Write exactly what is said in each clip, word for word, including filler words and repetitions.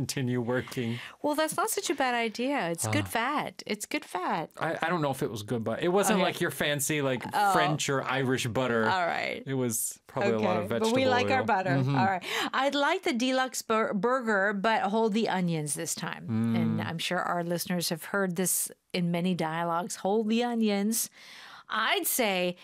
continue working. Well, that's not such a bad idea. It's good fat. It's good fat. I, I don't know if it was good, but it wasn't Okay. like your fancy like Oh. French or Irish butter. All right. It was probably a lot of vegetable but we like our oil. butter. Mhm. All right. I'd like the deluxe bur- burger, but hold the onions this time. Mm. And I'm sure our listeners have heard this in many dialogues. Hold the onions. I'd say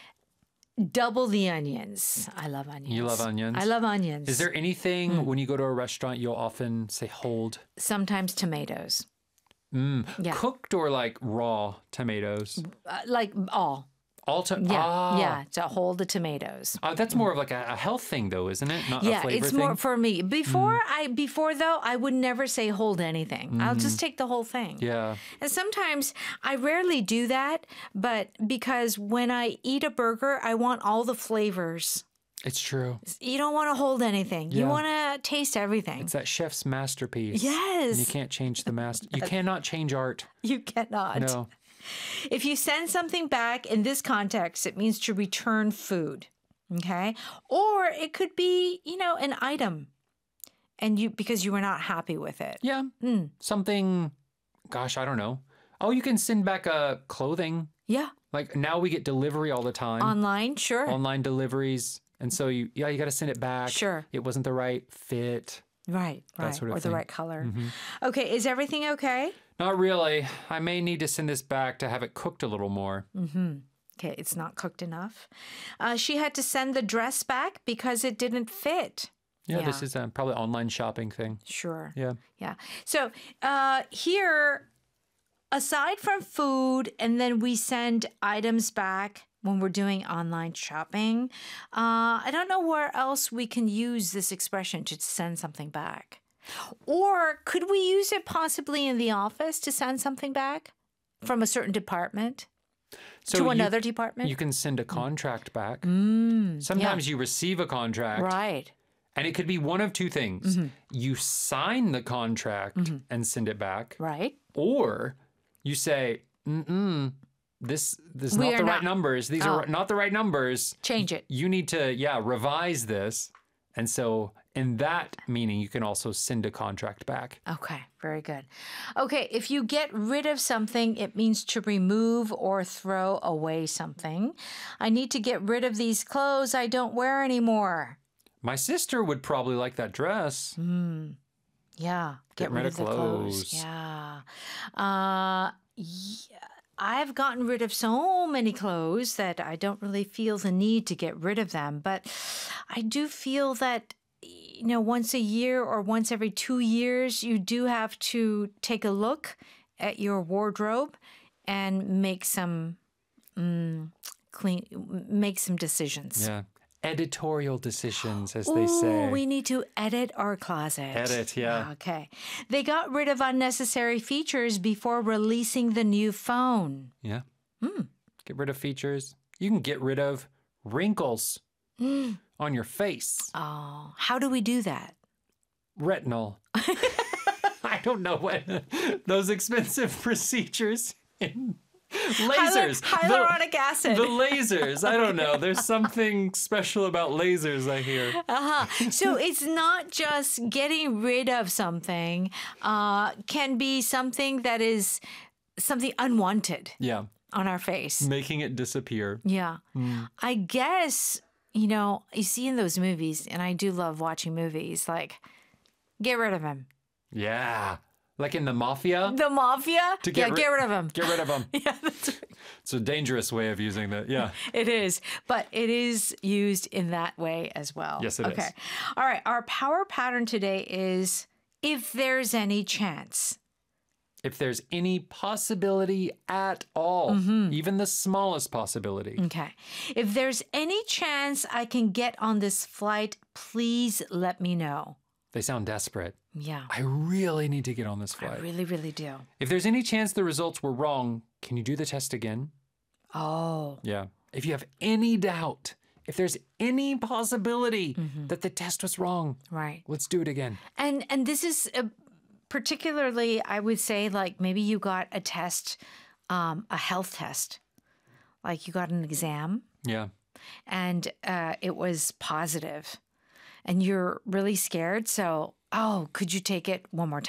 double the onions. I love onions. You love onions? I love onions. Is there anything Mm. when you go to a restaurant you'll often say hold? Sometimes tomatoes. Mm. Yeah. Cooked or like raw tomatoes? Uh, like all. All to Yeah. ah. Yeah. To hold the tomatoes. Uh, that's more of like a, a health thing, though, isn't it? Not a Yeah, flavor it's thing. more for me. Before I before though, I would never say hold anything. I'll just take the whole thing. Yeah. And sometimes I rarely do that, but because when I eat a burger, I want all the flavors. It's true. You don't want to hold anything. You Yeah. want to taste everything. It's that chef's masterpiece. Yes. And you can't change the master. You cannot change art. You cannot. No. If you send something back in this context, it means to return food. Okay? Or it could be, you know, an item. And you because you were not happy with it. Yeah. Mm. Something, gosh, I don't know. Oh, you can send back uh, clothing. Yeah. Like now we get delivery all the time. Online, sure. Online deliveries. And so you, yeah, you got to send it back. Sure. It wasn't the right fit. Right, That right. sort of or the thing. right color. Mhm. Okay, is everything okay? Not really. I may need to send this back to have it cooked a little more. Mm-hmm. Okay, it's not cooked enough. Uh, she had to send the dress back because it didn't fit. Yeah, this is a, probably online shopping thing. Sure. Yeah. Yeah. So uh, here, aside from food, and then we send items back when we're doing online shopping, uh, I don't know where else we can use this expression to send something back. Or could we use it possibly in the office to send something back from a certain department So to you- another department? You can send a contract back. Mm, Sometimes you receive a contract. Right. And it could be one of two things. Mm-hmm. You sign the contract and send it back. Right. Or you say, mm-mm, this, this is We not are the not- right numbers. These Oh. are not the right numbers. Change it. You need to, yeah, revise this. And so in that meaning, you can also send a contract back. Okay, very good. Okay, if you get rid of something, it means to remove or throw away something. I need to get rid of these clothes I don't wear anymore. My sister would probably like that dress. Mm, yeah, get, Get rid, rid of of the clothes. clothes. Yeah. Uh, yeah. I've gotten rid of so many clothes that I don't really feel the need to get rid of them. But I do feel that, you know, once a year or once every two years, you do have to take a look at your wardrobe and make some mm, clean, make some decisions. Yeah. Editorial decisions, as Ooh, they say. we need to edit our closet. Edit, yeah. Okay. They got rid of unnecessary features before releasing the new phone. Yeah. Hmm. Get rid of features. You can get rid of wrinkles on your face. Oh, how do we do that? Retinol. I don't know what those expensive procedures in lasers. Hyal- The- hyaluronic acid. The lasers. I don't know. There's something special about lasers, I hear. Uh-huh. So it's not just getting rid of something, uh, can be something that is something unwanted Yeah. on our face. Making it disappear. Yeah. Mm. I guess, you know, you see in those movies, and I do love watching movies, like, get rid of him. Yeah. Like in the mafia. The mafia? To get yeah, ri- get rid of him. Get rid of them. Yeah, that's right. It's a dangerous way of using that. Yeah. It is, but it is used in that way as well. Yes, it is. okay. All right. Our power pattern today is if there's any chance. If there's any possibility at all, Mm-hmm. even the smallest possibility. Okay. If there's any chance I can get on this flight, please let me know. They sound desperate. Yeah. I really need to get on this I flight. really, really do. If there's any chance the results were wrong, can you do the test again? Oh. Yeah. If you have any doubt, if there's any possibility Mm-hmm. that the test was wrong, Right. let's do it again. And and this is uh particularly, I would say, like maybe you got a test, um, a health test, like you got an exam Yeah. and uh, it was positive, and you're really scared. So, oh, could you take it one more